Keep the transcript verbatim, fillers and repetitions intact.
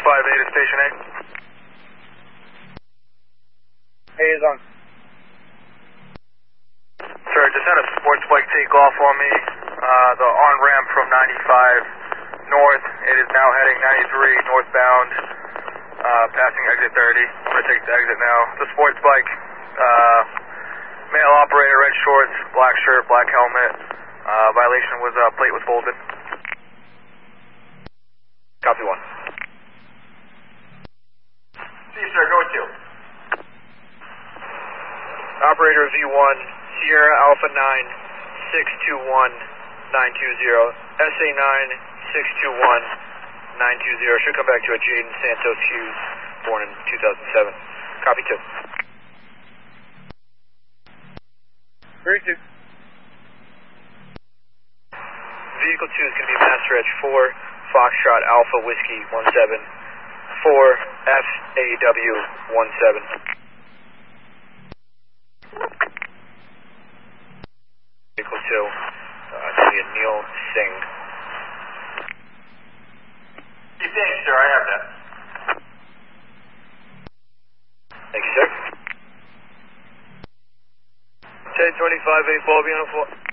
five eight to Station eight. Hey, is on. Sir, just had a sports bike take off on me. Uh, the on-ramp from ninety-five north. It is now heading ninety-three northbound, uh, passing exit thirty. I'm going to take the exit now. The sports bike, uh, male operator, red shorts, black shirt, black helmet. Uh, violation was, uh, plate was folded. Copy one. See you, sir. Go with you. Operator V one, Sierra Alpha nine, six two one, nine two zero. S A nine, six two one, nine two zero. Should come back to a Jaden Santos Hughes, born in two thousand seven. Copy two. Three two. Vehicle two is going to be Master Edge four, Foxtrot Alpha Whiskey one seven, four F A W one seven. Vehicle two, uh, it's going to be a Neil Singh. Hey, thanks, sir. I have that. Thank you, sir. ten twenty-five, eight Ball, be on a four.